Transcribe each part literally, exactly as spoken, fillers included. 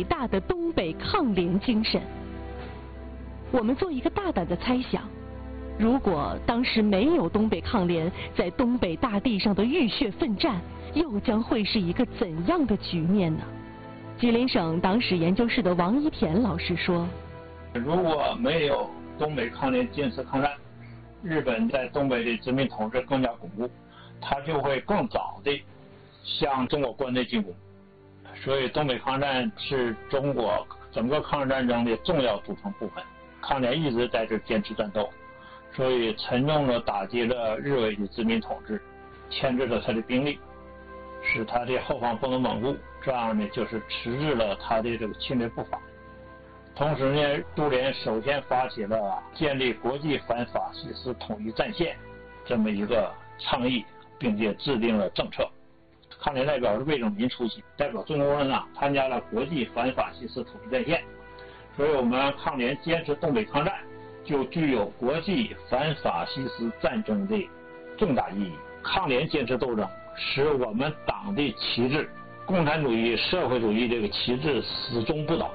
伟大的东北抗联精神。我们做一个大胆的猜想，如果当时没有东北抗联在东北大地上的浴血奋战，又将会是一个怎样的局面呢？吉林省党史研究室的王一田老师说， 如果没有东北抗联坚持抗战，日本在东北的殖民统治更加巩固，它就会更早的向中国国内进攻。所以东北抗战是中国整个抗日战争的重要组成部分，抗联一直在这坚持战斗，所以沉重地打击了日伪的殖民统治，牵制了他的兵力，使他的后方不能稳固，这样呢就是迟滞了他的这个侵略步伐。同时呢，苏联首先发起了建立国际反法西斯统一战线这么一个倡议，并且制定了政策。抗联代表是魏拯民出席，代表中国人啊参加了国际反法西斯统一战线。所以我们抗联坚持东北抗战，就具有国际反法西斯战争的重大意义。抗联坚持斗争，使我们党的旗帜，共产主义、社会主义这个旗帜始终不倒。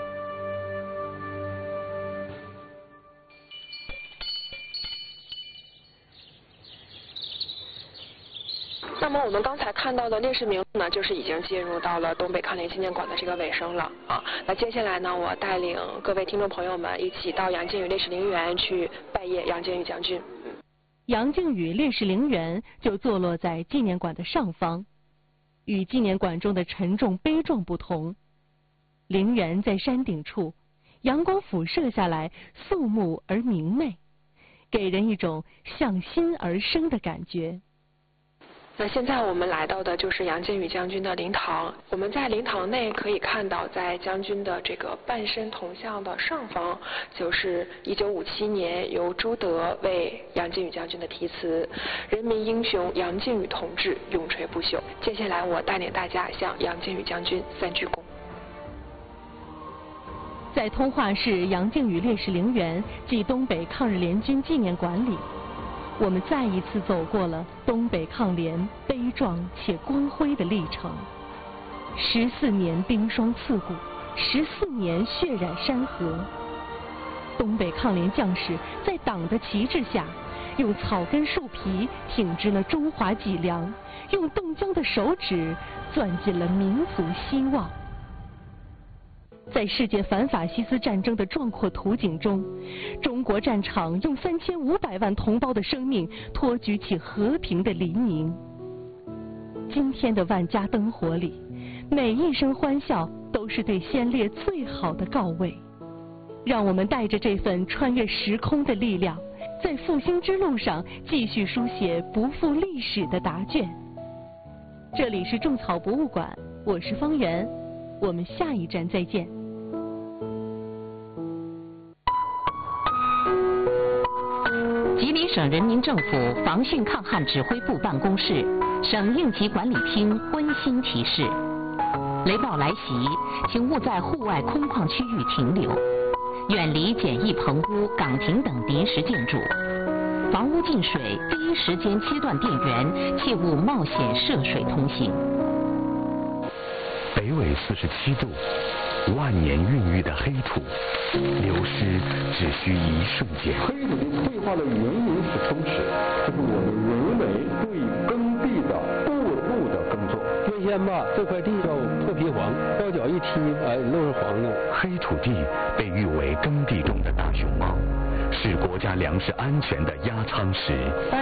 那么我们刚才看到的烈士名录呢，就是已经进入到了东北抗联纪念馆的这个尾声了啊。那接下来呢，我带领各位听众朋友们一起到杨靖宇烈士陵园去拜谒杨靖宇将军。 杨靖宇烈士陵园就坐落在纪念馆的上方，与纪念馆中的沉重悲壮不同。陵园在山顶处，阳光辐射下来，肃穆而明媚，给人一种向心而生的感觉。 那现在我们来到的就是杨靖宇将军的灵堂，我们在灵堂内可以看到，在将军的这个半身铜像的上方，就是一九五七年由朱德为杨靖宇将军的题词“人民英雄杨靖宇同志永垂不朽”。接下来我带领大家向杨靖宇将军三鞠躬。 在通化市杨靖宇烈士陵园暨东北抗日联军纪念馆里，我们再一次走过了东北抗联悲壮且光辉的历程。十四年冰霜刺骨，十四年血染山河。东北抗联将士在党的旗帜下，用草根树皮挺直了中华脊梁，用冻僵的手指攥紧了民族希望。在世界反法西斯战争的壮阔图景中，中国战场用三千五百万同胞的生命托举起和平的黎明。今天的万家灯火里，每一声欢笑都是对先烈最好的告慰。让我们带着这份穿越时空的力量，在复兴之路上继续书写不负历史的答卷。这里是种草博物馆，我是方圆，我们下一站再见。 吉林省人民政府防汛抗旱指挥部办公室、省应急管理厅温馨提示：雷暴来袭，请勿在户外空旷区域停留，远离简易棚屋、岗亭等临时建筑。房屋进水，第一时间切断电源，切勿冒险涉水通行。 北纬四十七度，万年孕育的黑土，流失只需一瞬间。 黑土的退化的原因是充实，就是我们人为对耕地的过度的耕作。 原先吧，这块地叫破皮黄，高脚一踢，哎，都是黄的。 黑土地被誉为耕地中的大熊猫，是国家粮食安全的压舱石。